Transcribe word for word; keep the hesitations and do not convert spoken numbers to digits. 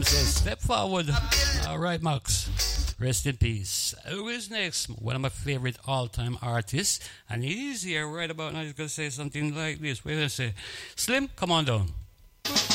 Says, step forward. All right, Max. Rest in peace. Who is next? One of my favorite all-time artists. And he's here right about now. He's going to say something like this. We're going to say, Slim, come on down.